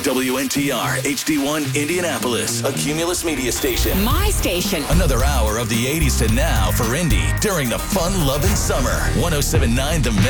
WNTR HD1 Indianapolis, a Cumulus media station. My station. Another hour of the 80s to now for Indy during the fun-loving summer. 107.9 The